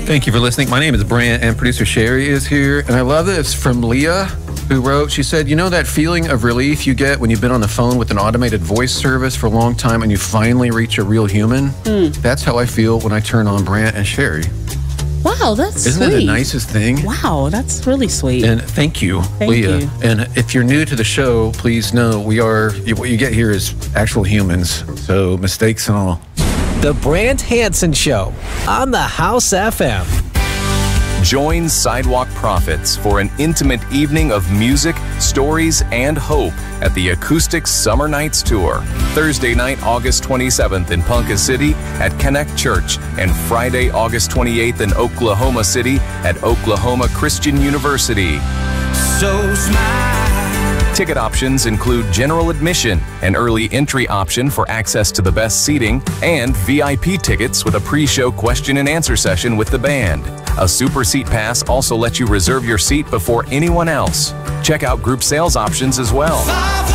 Thank you for listening. My name is Brant, and producer Sherry is here. And I love this from Leah, who wrote, she said, you know that feeling of relief you get when you've been on the phone with an automated voice service for a long time and you finally reach a real human? That's how I feel when I turn on Brant and Sherry. Wow, that's Isn't sweet. that the nicest thing? Wow, that's really sweet. And thank you, Thank Leah. you. And if you're new to the show, please know what you get here is actual humans. So mistakes and all. The Brant Hansen Show on the House FM. Join Sidewalk Prophets for an intimate evening of music, stories, and hope at the Acoustic Summer Nights Tour. Thursday night, August 27th in Ponca City at Connect Church, and Friday, August 28th in Oklahoma City at Oklahoma Christian University. So smile. Ticket options include general admission, an early entry option for access to the best seating, and VIP tickets with a pre-show question and answer session with the band. A Super Seat Pass also lets you reserve your seat before anyone else. Check out group sales options as well.